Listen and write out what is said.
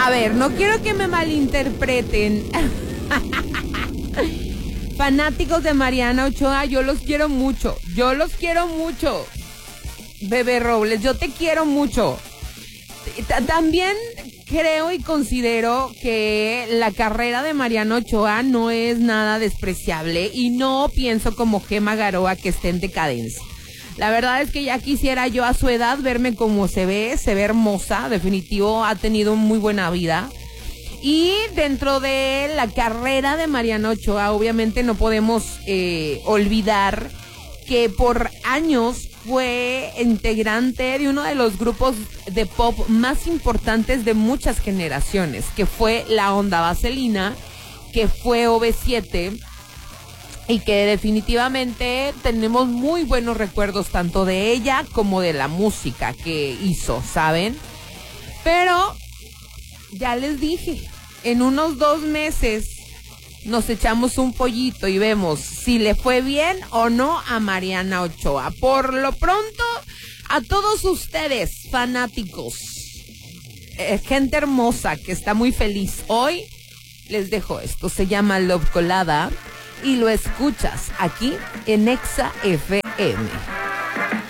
A ver, no quiero que me malinterpreten. Fanáticos de Mariana Ochoa, yo los quiero mucho. Bebé Robles, yo te quiero mucho. También creo y considero que la carrera de Mariana Ochoa no es nada despreciable y no pienso como Gemma Garoa que esté en decadencia. La verdad es que ya quisiera yo a su edad verme como se ve hermosa, definitivo, ha tenido muy buena vida. Y dentro de la carrera de Mariana Ochoa, obviamente no podemos olvidar que por años fue integrante de uno de los grupos de pop más importantes de muchas generaciones, que fue La Onda Vaselina, que fue OV7, y que definitivamente tenemos muy buenos recuerdos tanto de ella como de la música que hizo, ¿saben? Pero ya les dije, en unos 2 meses nos echamos un pollito y vemos si le fue bien o no a Mariana Ochoa. Por lo pronto, a todos ustedes, fanáticos, gente hermosa que está muy feliz hoy, les dejo esto. Se llama Love Colada y lo escuchas aquí en Exa FM.